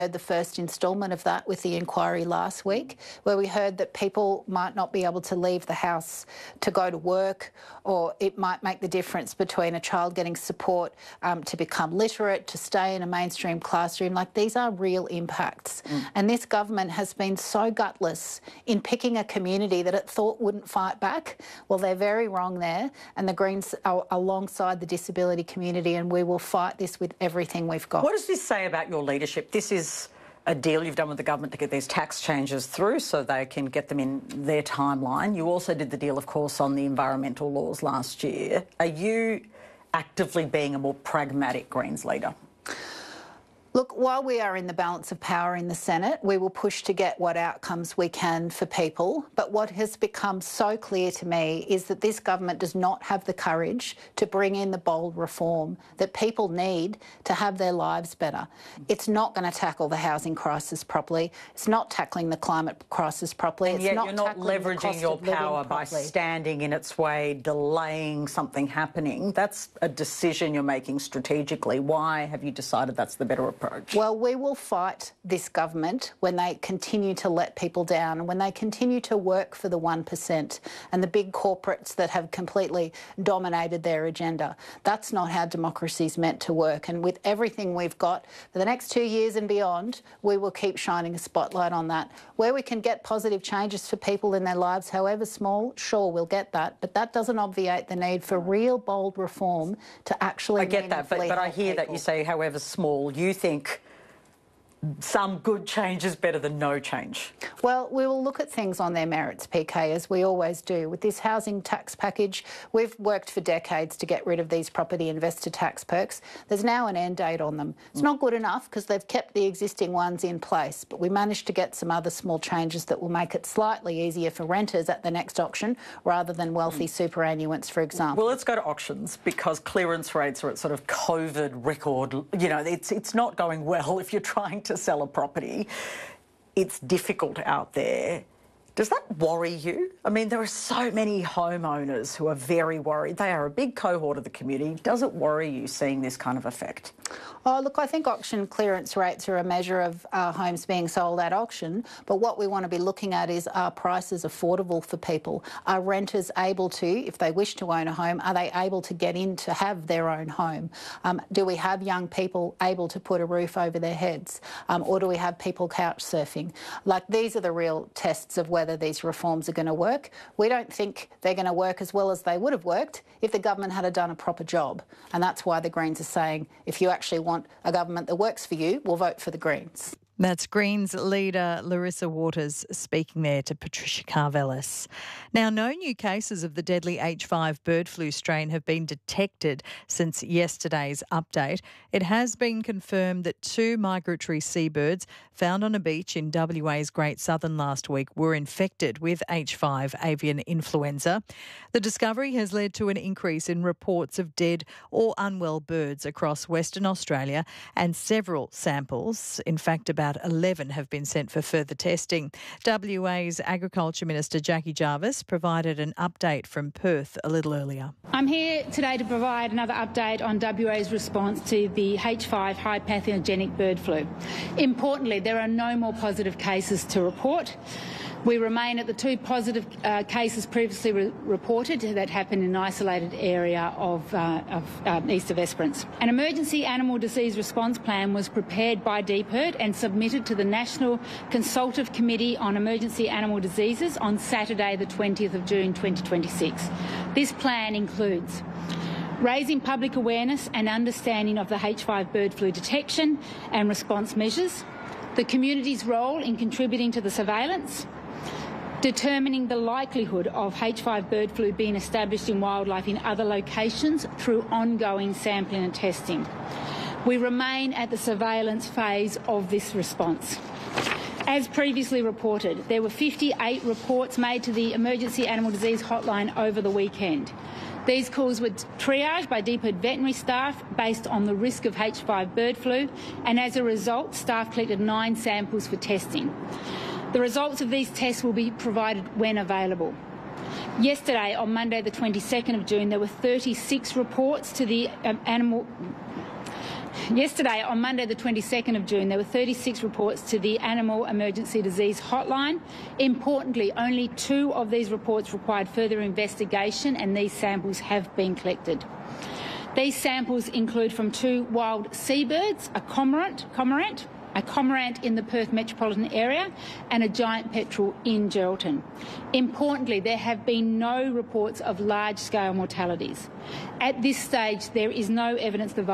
The first instalment of that with the inquiry last week, where we heard that people might not be able to leave the house to go to work, or it might make the difference between a child getting support to become literate, to stay in a mainstream classroom. Like, these are real impacts. And this government has been so gutless in picking a community that it thought wouldn't fight back. Well, they're very wrong there, and the Greens are alongside the disability community, and we will fight this with everything we've got. What does this say about your leadership? This is a deal you've done with the government to get these tax changes through so they can get them in their timeline. You also did the deal, of course, on the environmental laws last year. Are you actively being a more pragmatic Greens leader? Look, while we are in the balance of power in the Senate, we will push to get what outcomes we can for people. But what has become so clear to me is that this government does not have the courage to bring in the bold reform that people need to have their lives better. It's not going to tackle the housing crisis properly. It's not tackling the climate crisis properly. And yet you're not leveraging your power by standing in its way, delaying something happening. That's a decision you're making strategically. Why have you decided that's the better approach? Well, we will fight this government when they continue to let people down and when they continue to work for the 1% and the big corporates that have completely dominated their agenda. That's not how democracy is meant to work. And with everything we've got for the next 2 years and beyond, we will keep shining a spotlight on that. Where we can get positive changes for people in their lives, however small, sure, we'll get that. But that doesn't obviate the need for real bold reform to actually I get that, but I hear people. That you say however small. You think some good change is better than no change? Well, we will look at things on their merits, PK, as we always do. With this housing tax package, we've worked for decades to get rid of these property investor tax perks. There's now an end date on them. It's not good enough because they've kept the existing ones in place, but we managed to get some other small changes that will make it slightly easier for renters at the next auction rather than wealthy superannuants, for example. Well, let's go to auctions because clearance rates are at sort of COVID record. You know, it's not going well if you're trying to sell a property. It's difficult out there. Does that worry you? I mean, there are so many homeowners who are very worried. They are a big cohort of the community. Does it worry you seeing this kind of effect? Oh, look, I think auction clearance rates are a measure of homes being sold at auction, but what we want to be looking at is, are prices affordable for people? Are renters able to, if they wish to own a home, are they able to get in to have their own home? Do we have young people able to put a roof over their heads? Or do we have people couch surfing? Like, these are the real tests of whether these reforms are going to work. We don't think they're going to work as well as they would have worked if the government had done a proper job. And that's why the Greens are saying, if you actually want a government that works for you, we'll vote for the Greens. That's Greens leader Larissa Waters speaking there to Patricia Karvelis. Now, no new cases of the deadly H5 bird flu strain have been detected since yesterday's update. It has been confirmed that 2 migratory seabirds found on a beach in WA's Great Southern last week were infected with H5 avian influenza. The discovery has led to an increase in reports of dead or unwell birds across Western Australia, and several samples, in fact about 11, have been sent for further testing. WA's Agriculture Minister Jackie Jarvis provided an update from Perth a little earlier. I'm here today to provide another update on WA's response to the H5 high pathogenic bird flu. Importantly, there are no more positive cases to report. We remain at the 2 positive cases previously reported that happened in an isolated area of east of Esperance. An emergency animal disease response plan was prepared by DPIRD and submitted to the National Consultative Committee on Emergency Animal Diseases on Saturday the 20th of June 2026. This plan includes raising public awareness and understanding of the H5 bird flu detection and response measures, the community's role in contributing to the surveillance, determining the likelihood of H5 bird flu being established in wildlife in other locations through ongoing sampling and testing. We remain at the surveillance phase of this response. As previously reported, there were 58 reports made to the Emergency Animal Disease Hotline over the weekend. These calls were triaged by DPIRD veterinary staff based on the risk of H5 bird flu, and as a result, staff collected 9 samples for testing. The results of these tests will be provided when available. Yesterday, on Monday the 22nd of June, there were 36 reports to the Yesterday, on Monday the 22nd of June, there were 36 reports to the Animal Emergency Disease Hotline. Importantly, only 2 of these reports required further investigation, and these samples have been collected. These samples include from 2 wild seabirds, a cormorant in the Perth metropolitan area, and a giant petrel in Geraldton. Importantly, there have been no reports of large-scale mortalities. At this stage, there is no evidence the